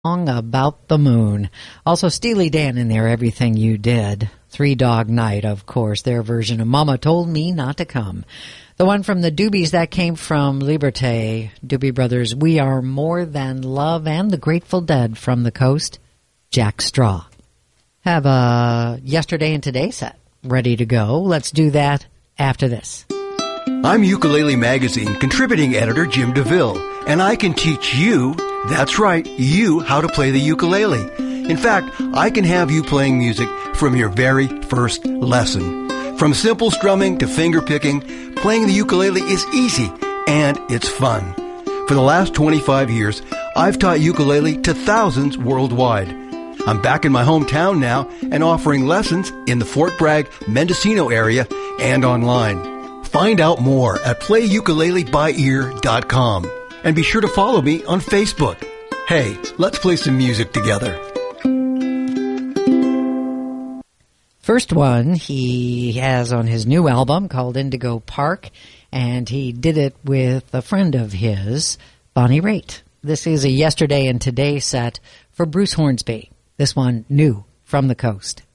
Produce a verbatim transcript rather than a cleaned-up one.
Song About the Moon. Also, Steely Dan in there, Everything You Did. Three Dog Night, of course, their version of Mama Told Me Not to Come. The one from the Doobies, that came from Liberté, Doobie Brothers, We Are More Than Love, and the Grateful Dead from the coast, Jack Straw. Have a Yesterday and Today set ready to go. Let's do that after this. I'm Ukulele Magazine contributing editor Jim DeVille, and I can teach you, that's right, you, how to play the ukulele. In fact, I can have you playing music from your very first lesson. From simple strumming to finger picking, playing the ukulele is easy and it's fun. For the last twenty-five years, I've taught ukulele to thousands worldwide. I'm back in my hometown now and offering lessons in the Fort Bragg, Mendocino area and online. Find out more at play ukulele by ear dot com. And be sure to follow me on Facebook. Hey, let's play some music together. First one he has on his new album called Indigo Park, and he did it with a friend of his, Bonnie Raitt. This is a Yesterday and Today set for Bruce Hornsby. This one, New from the Coast.